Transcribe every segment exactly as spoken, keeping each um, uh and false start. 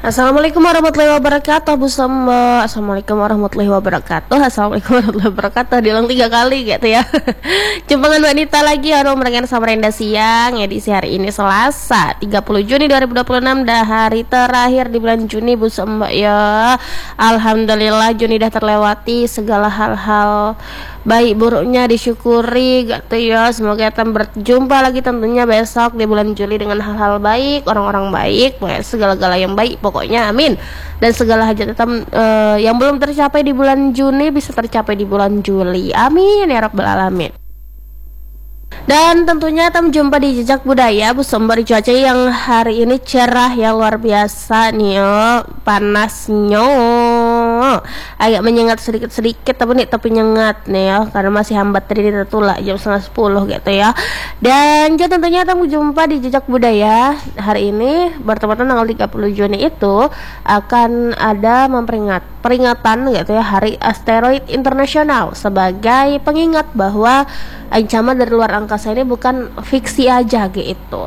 Assalamualaikum warahmatullahi wabarakatuh Bu Samba. Assalamualaikum warahmatullahi wabarakatuh. Assalamualaikum warahmatullahi wabarakatuh. Diulang tiga kali gitu ya. Jumpa dengan wanita lagi orang mereka sama Renda siang. Edisi hari ini Selasa tiga puluh Juni dua ribu dua puluh enam, dah hari terakhir di bulan Juni Bu Samba ya. Alhamdulillah Juni dah terlewati, segala hal-hal baik buruknya disyukuri gitu ya. Semoga kita berjumpa lagi tentunya besok di bulan Juli dengan hal-hal baik, orang-orang baik, segala-gala yang baik pokoknya, amin. Dan segala hajat kita uh, yang belum tercapai di bulan Juni bisa tercapai di bulan Juli, amin ya rabbal alamin. Dan tentunya kita jumpa di Jejak Budaya Bu Sumber. Cuaca yang hari ini cerah ya, luar biasa nih ya, panasnya agak menyengat sedikit-sedikit tapi nih tapi nyengat nih ya, karena masih hambat tadi tertulak jam setengah sepuluh gitu ya. Dan juga tentunya kita jumpa di Jejak Budaya hari ini bertepatan tanggal tiga puluh Juni itu akan ada memperingat peringatan gitu ya, Hari Asteroid Internasional, sebagai pengingat bahwa ancaman dari luar angkasa ini bukan fiksi aja gitu.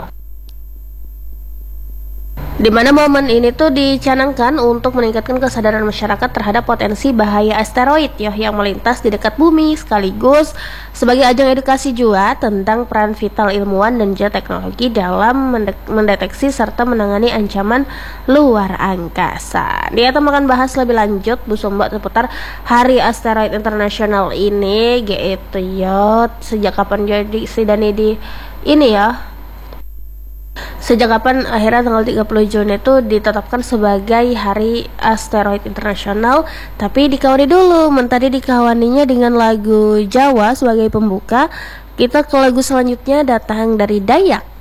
Di mana momen ini tuh dicanangkan untuk meningkatkan kesadaran masyarakat terhadap potensi bahaya asteroid ya yang melintas di dekat bumi, sekaligus sebagai ajang edukasi juga tentang peran vital ilmuwan dan juga teknologi dalam mendeteksi serta menangani ancaman luar angkasa. Dia akan akan bahas lebih lanjut Bu Sumba seputar Hari Asteroid Internasional ini gitu ya. Sejak kapan jadi sidani di ini ya? Sejak kapan akhirnya tanggal tiga puluh Juni itu ditetapkan sebagai Hari Asteroid Internasional. Tapi dikawani dulu, mentadi dikawaninya dengan lagu Jawa sebagai pembuka. Kita ke lagu selanjutnya datang dari Dayak.